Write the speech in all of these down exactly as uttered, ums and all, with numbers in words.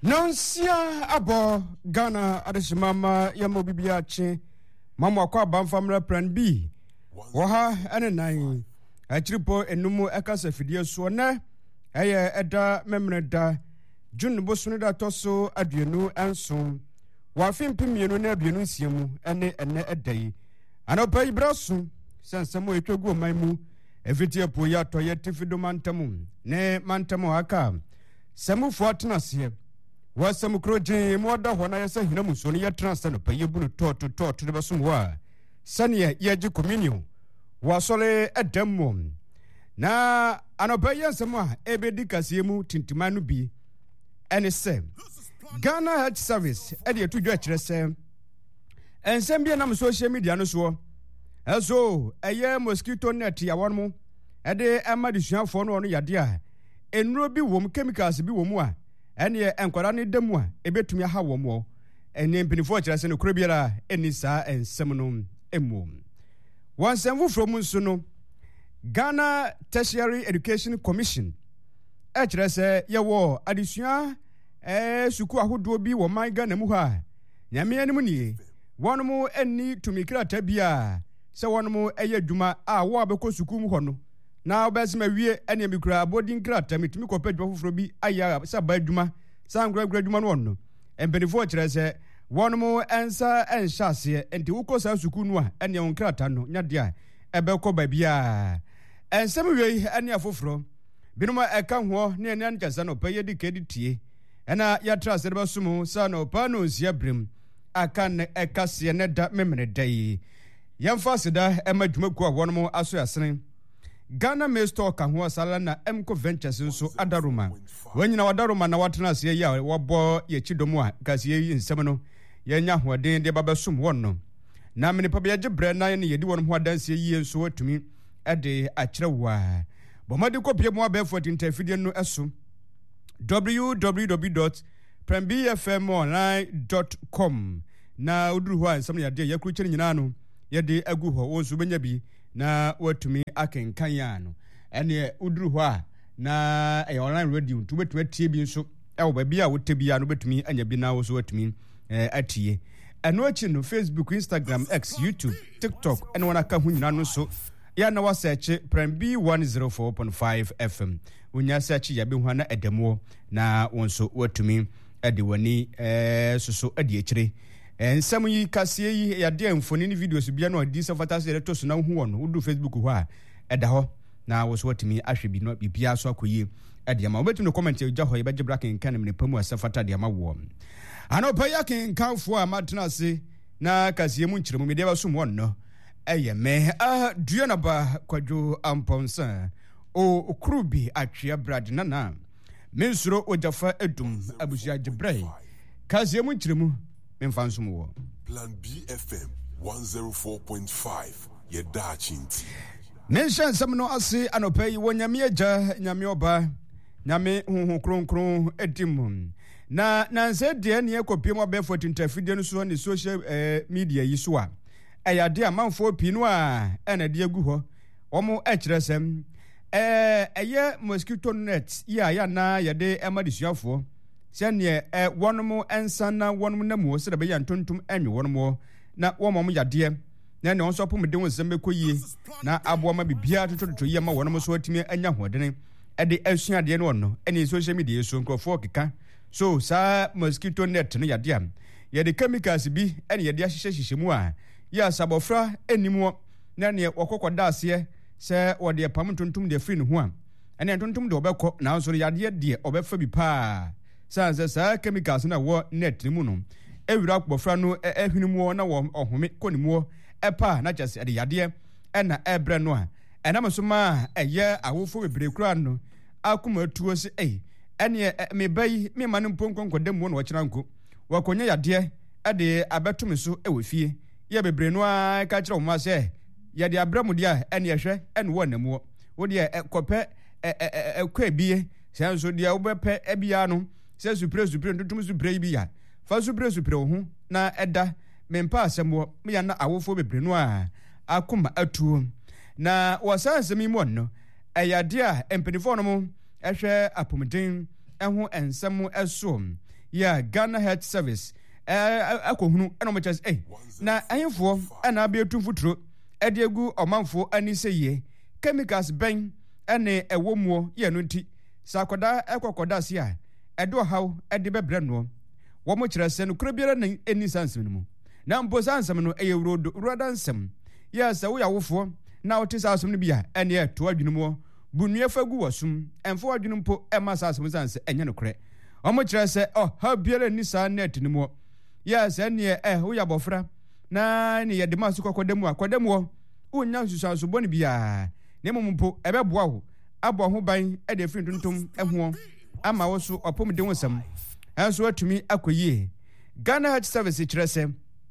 Nonsia abo Ghana adeshimama yamo bibiache mama kwa bamfamra plan B waha ene nine achiripo enumu ekasa fidie so na eye eda memreda June bosunu da toso aduenu enso wa fimpimienu na aduenu nsiemu ene ene edai anopa ibrasu sansamo etwegu omanmu efitie po ya to ye tifido mantamu ne mantamu aka samu fortnase wasam kroje moda hona yesa hinamu so ne ya transfer pa yebunu to to to to besumwa sane yeji communion wasole edammo na anopa yensam a ebedi kasemu tintimanu bi ene se Ghana Health Service e de tudwa kire se ensem bi na social media no so eso eye mosquito net ya wonmo e de amadisuafo no no yade a enuro bi wom chemicals bi wom a ene enkwara ne damu a ebetumi aha wom ene mpinifo kire se no krobiara eni saa ensem no emu wansem from nso no Ghana Tertiary Education Commission e kire se ye wo adisua eh suku ahodo bi wo man Ghana mu ha nyame anim nie wonmo eni tumikrata bia se wonmo eye adwuma a wo abekọ suku mu ho no na obesema wie ene mikura boarding krata mitumi ko pedwa foforo bi aya se ba adwuma sa ngragura adwuma no no embenifo kire se wonmo ensa enhyase enti wuko sa suku no a ene won krata no nyade a ebekọ ba bia ensem wie ene afoforo binuma eka ho ne ene ankasa no paye dikedi tie ena ya trust de basumu sa no pa no nsia brem akan ekase ne da memene dai yamfa seda emadwumaku a wonmo aso yasene Ghana Mesto ka ho sala na Emco Ventures nso adaruma wanyina wadaruma na watena se ya wobo ye chidomu a kase ye nsem no yenya hoden de babasum wonno na mene pa be bre na ne yedi wonmo adanse yie nso watumi ede akyerewa bomade kopie mo abefo tintafidie no eso w w w dot prem b f m online dot com na uduru ho ansam ya de yakuru kyere nyina no ye de agu ho wonso benya bi na watumi akenkan ya no ene uduru ho a na e online radio to betu atie bi nso e wo ba bi a wote bi a no betumi anya bi na wo so watumi eh atie eno achi no Facebook, Instagram, X, YouTube, TikTok ene wona ka hu nyina no so ya na wasearch Prem B one oh four point five F M unya search ya be hwana edemo na wonso watumi ede wani eh soso ede ekire ensam yi kase yi ya de amfoni ni videos bia na odi se fatase eto so na hu wono udu Facebook ho a eda ho na woso watumi ahwe bi no bibia so akoyi ede ma obetumi no comment ya gya ho ye beje bracken kan me pamu asafata de ma wo anopa yakin kanfo a matena se na kase mu nkyeremu me de ba so mo no eye me a duana ba kwadwo amponsa o okrubi atwea brad nana mensuro ojafa edum abusia gebrei kaze mu nkyeremu memfanso mu wo Plan B F M one oh four point five ye da chinti menshan samno ase anopa yi wonyame agya nyame oba nyame huhu kronkron edim na nanse de ne ekopiem abefo tintafide no so ne social eh, media yi so a ayade amanfo pinu a ena de agu ho omo ekiresem eh eye mosquito net ya ya na yade emadisuafo sene eh wonomo ensana wonomo namu se de be yantontum enwe wonomo na womo yade na ne onso pom de wonsem bekoyie na aboama bibia tototo ye ma wonomo so atimi anya hodene e de asuade ne wonno ene social media so nkrofo keka so sa mosquito net no yade am ye de chemicals bi ene yade ahyehye hyehyemu a ya sabofra enimo na ne okokoda ase se wode pam tontom de free ne ho a ene tontom de obekọ na nso yade de obefa bi pa sanse sa chemicals na wo net mu no ewira akbofra no ehwinimu na wo ohome konimu epa na chese de yade ena ebre no a ena mesoma eye awofo bebrekura no akuma tuo se eh ene me bai me manu ponkonkodemu no wakira nko wakonya yade ade abetum so ewefie ye bebre no a ka kire wo se ye de abramu dia ene yehwe ene wo namu wo de ekope ekwa bie se nso de wo bepe ebia no se supre supre ntutum supre bia fa supre supre ho na eda mempa asemo me ya na awofo bebre no a akoma atuo na wasanse mi mo no ayade a empenifo no mo ehwe apomden eho ensem eso ya Ghana Health Service eh akohunu eno mo chese eh na ahemfo ana abetu futuro ediegu omanfo ani seye chemicals ben ene ewomuo ye no nti sakoda ekokoda se a edo haw ede bebre no wo mo kyerese no kurabiara na eni sansem no na mpo sansem no eyewrodo rodansem ya se wo yawofo na wote sansem no bia ene eto adwunumo bunue fagu wasum emfo adwunumpo ema sansem sanse enye no kure wo mo kyerese oh ha biara ni sa net no mo ya se ne eh wo yabofra na ne yede masu kokodemu akodemu unya nsusanso boni bia ne mompo ebeboa wo abo ho ban e de firi tuntum eho ama wo so opom de wonsam enso atumi akoyie Ghana Health Service kyerese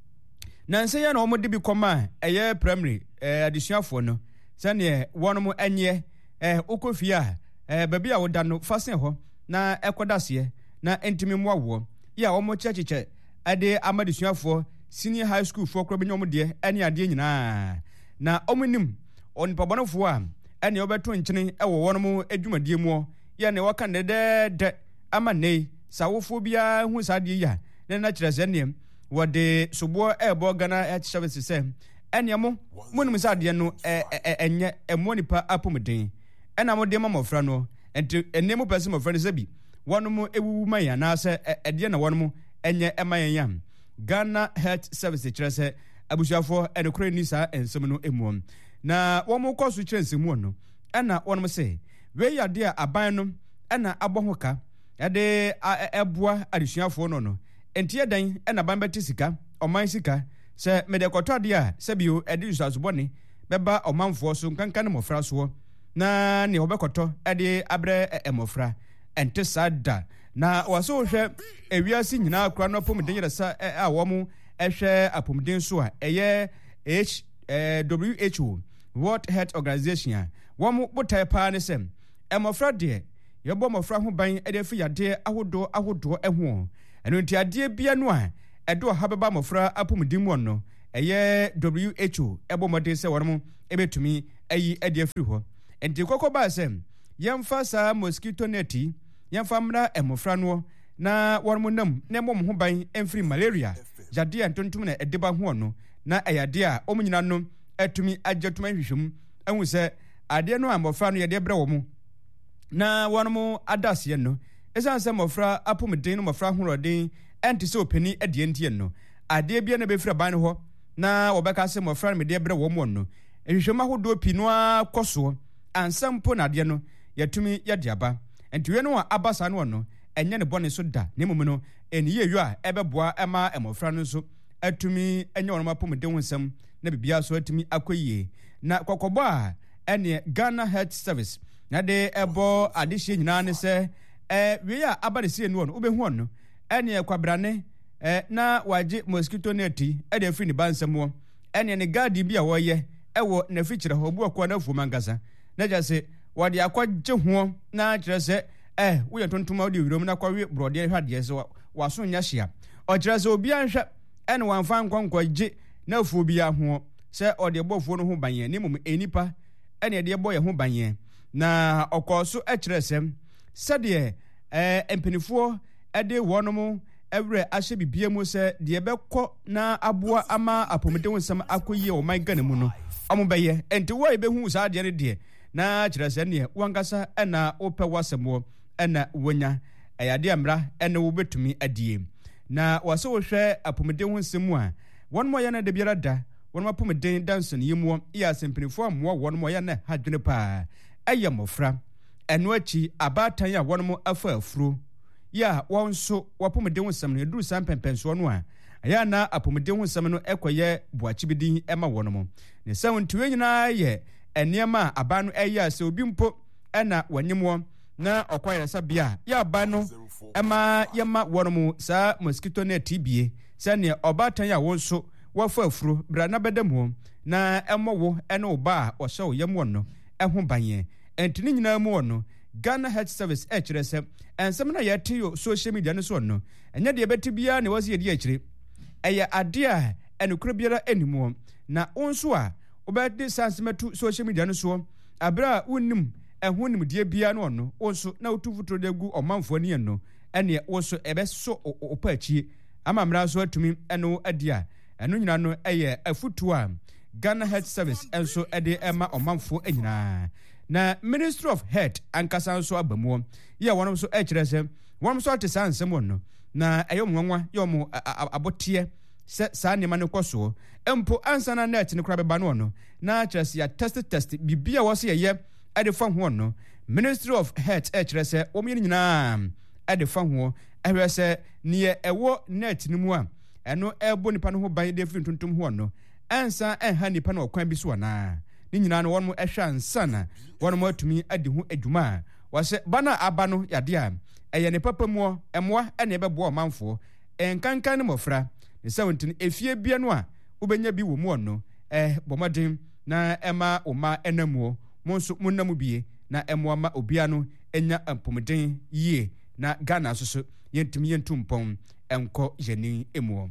na nse ya na omo de bi koma eye primary eh adisuafo no sane wono enye eh okofia eh baby a woda no fasen ho na ekodase na entimi moawo ya omo checheche ade amadisuafo senior high school for kro benyom de ene ade nyina na omunim onipabonofo a ene obeto nkyene ewo wonom adwumadie mu ya ne waka ne de de amane sawofo bia hu sade ya ne na kyerese ne wode sobo ebo Ghana Health Service se ene mo munim sade no enye emonipa apomden ena mo de mamofra no enti ene mo pese mofra ne sabi wonom ewuwu maya na se ede na wonom enye emayan Ghana Health Service kyerese abusuafo ene kro ni sa ensem no emuom na womo koso kyerese mu no ena wonom se we yade a aban no ena abohoka ede eboa adusuafo no no entie dan ena ban beti sika oman sika se mede kotode a se bio ede usaso bone beba omanfo so kankan mofra so na ne obekoto ede abre emofra ente sada na waso hwe ewiase nyina akra no pomden yeresa a womo ehwe apomden so a eye H W H O World Health Organization womo botai pa ne sem emofra de yebo mofra ho ban edefi yade ahodo ahodo eho eno nti ade bia no a edo ha beba mofra apomden mu no eye W H O ebo mode se wono ebetumi ayi ade afiri ho enti kokoba sem yemfa sa mosquito neti yemfa mra emofra no na wono nam na mom ho ban emfiri malaria jade antontum na edeba ho no na eyade a omunyina no atumi ajetuma hwehwem ehu se ade no amofra no yede bre wo mu na wono mo adase no esan se mofra apomden no mofra horodin enti se opani ade ntie no ade bia na befira ban ho na wobeka se mofra no mede bre wo mu no ehwehwem ahodo pinu akoso ansampo na ade no yatumi yade aba enti we no abasa no no enye ne bone so da ne mum no eni yeyu a ebeboa ema emofra no so atumi enye wono mapomden wonsam na bibia so atumi akoyie na kokobo a ene Ghana Health Service na de ebo adehye nyina ne se eh we a abadese enu no obehu no ene kwabrane eh na waje mosquito net e de free ni bansam ene ne guard bi a woye ewo na fikyire ho bu akwa na fu mangasa na jase wade akwaje ho na kyerɛ sɛ eh wo yɛ tontoma wode wirom na kwawe brode hwade sɛ waso nya hia o kyerɛ sɛ obi anhwɛ ene wanfa nkwankwaje na afu bi ho sɛ ode bɔfo no ho banye ne mum enipa ene de bɔ yɛ ho banye na ɔkɔso ɛkyerɛ sɛ sɛdeɛ eh empenifo ade wɔnom every ahye bibia mu sɛ de bɛkɔ na aboa ama apomden nsam akoyie o man Ghana mu no ɔmo bɛyɛ enti wo ebehu saa de ne de na kyerɛ sɛ ne wankasa ɛna wopɛ wasɛmo ɛna wonya ɛyade amra ɛna wobetumi adie na wase wo hwɛ apomden ho nsɛm a wɔn mo yɛ na de biara da wɔn apomden danso ne yemu yɛ asempinifo amoa wɔn mo yɛ na hadwene pa ɛyɛ mofra ɛno akyi abatan a wɔn mo afa afuro ya wɔn so wapomden ho nsɛm no duru san pɛmpɛnso no a ɛyɛ na apomden ho nsɛm no ɛkɔyɛ boakye bidin ɛma wɔn mo ne sɛ ntuwe nyinaa yɛ eniema abanu eya se obi mpo ena wanyemwo na okwayere sabia ya abanu ema yema wonomu sa mosquito net tibie se ne obatan ya wonso wafa afuro bra na bedemu na emowo ene oba o hye yemwo no eho banye entini nyina mu no Ghana Health Service e kire se ensem na ye tiyo social media no so no enye de beti bia ne wose ye de akire eye ade a enukro biara enimu na onso a obedi sansemetu social media no so abra unnim eho nim de bia no no onso na otu futuro de gu omanfo ne no ene wo so ebeso opa achie ama mra so atumi eno adia eno nyina no eye afutu a Ghana Health Service enso ede ema omanfo anyina na Ministry of Health ankasa nso abamu ya wonom so e kire se wonom so ate sansem no na eyo nwanwa yo abotie se sa ne mane koso empo ansana net ne kura beba no no na kire ya test test bibia wo se ye ade fa ho no Ministry of Health e kire se wo me nyina ade fa ho ehwe se ne ewo net ni mu a eno ebo nipa no ho ban de firi tuntum ho no ansa enha nipa no kwan bi so na ni nyina no won mo ehwa ansana won mo atumi ade ho adwuma wa se bana aba no yade a eye ne papa mu emoa ene bebo manfo enkankan ne mofra ne sawuntin efie bia no a ubenya bi wo mu no eh bomadin na ema oma enamu mo nso munam bie na emoa ma obia no enya ampomden yie na Ghana soso yentumi yentumpon enko yeni emu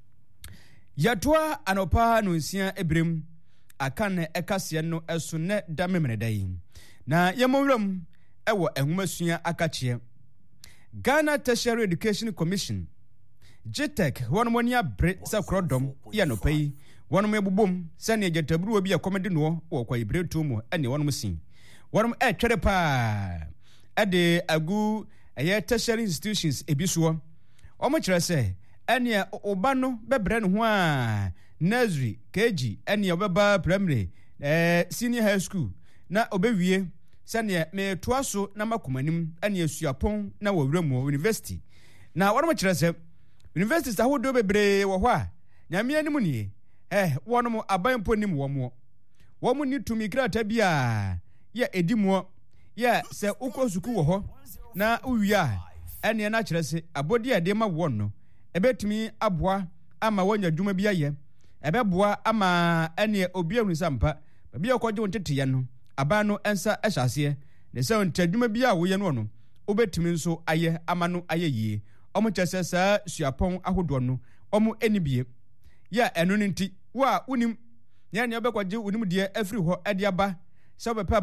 yatoa anopa no nsia ebrem akane ekase no eso ne da memredai na yemowram ewo ehumasuya akachie Ghana Tertiary Education Commission G T E C wonmonia bre sakrodom ya no pai wonmo ebubom sane jetabru obi akomede no wo kwa ibretu mu ene wonmo sin wonmo e twere pa ade agu eye tertiary institutions ebiso omo kire se ene oba no bebre no ho a nursery K G ene obeba primary eh senior high school na obewie sane me toaso na makomanim ene asuapon na wawramu university na wono kire se universities ahodo bebre wo ho a nyame anim nie eh wono abanpo nim wo mo wo mo ni tumi krata bia ya edimo ya se ukosuku wo ho na uwia ene na kire se abodi ade ma wo no ebetumi aboa ama wonya dwuma bia ye ebeboa ama ene obi ahunu sampa bia okoje wontete ye no aba no ensa ehyase ne se wontadwuma bia wo ye no no obetumi nso aye ama no aye yie omo kyese saa suapon ahodo no omo enibie ya eno nti wa unim ya ne obekwaje unim de afiri ho ade aba se obepa